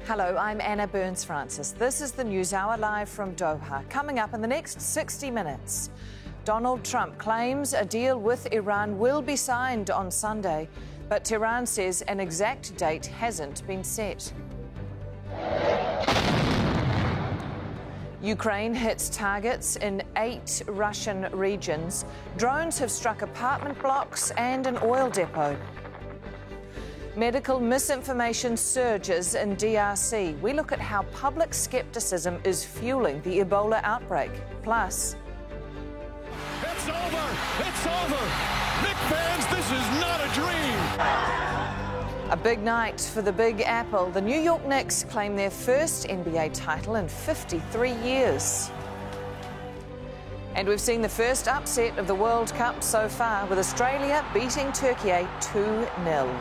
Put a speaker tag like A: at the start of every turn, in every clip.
A: Hello, I'm Anna Burns-Francis. This is the News Hour live from Doha. Coming up in the next 60 minutes, Donald Trump claims a deal with Iran will be signed on Sunday, but Tehran says an exact date hasn't been set. Ukraine hits targets in 8 Russian regions. Drones have struck apartment blocks and an oil depot. Medical misinformation surges in DRC. We look at how public skepticism is fueling the Ebola outbreak. Plus,
B: it's over! It's over! Knicks fans, this is not a dream!
A: a big night for the Big Apple. The New York Knicks claim their first NBA title in 53 years. And we've seen the first upset of the World Cup so far, with Australia beating Turkey 2-0.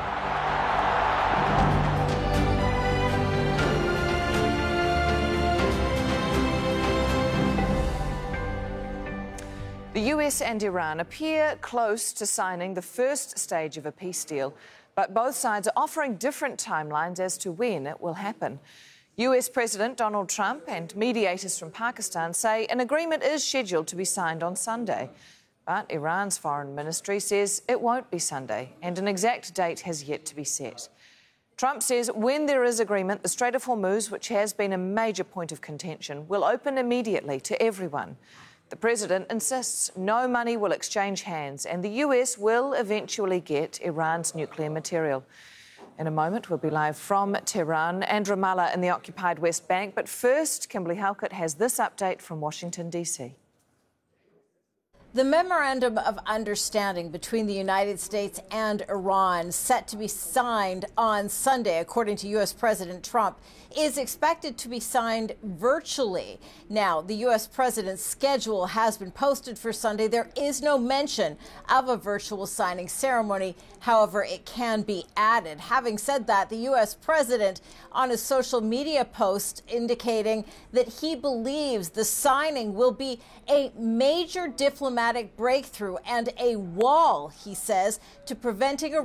A: The US and Iran appear close to signing the first stage of a peace deal, but both sides are offering different timelines as to when it will happen. US President Donald Trump and mediators from Pakistan say an agreement is scheduled to be signed on Sunday. But Iran's foreign ministry says it won't be Sunday, and an exact date has yet to be set. Trump says when there is agreement, the Strait of Hormuz, which has been a major point of contention, will open immediately to everyone. The president insists no money will exchange hands and the US will eventually get Iran's nuclear material. In a moment, we'll be live from Tehran and Ramallah in the occupied West Bank. But first, Kimberly Halkett has this update from Washington, D.C.
C: The memorandum of understanding between the United States and Iran, set to be signed on Sunday, according to U.S. President Trump, is expected to be signed virtually. Now, the U.S. president's schedule has been posted for Sunday. There is no mention of a virtual signing ceremony. However, it can be added. Having said that, the U.S. president on his social media post indicating that he believes the signing will be a major diplomatic breakthrough and a wall, he says, to preventing a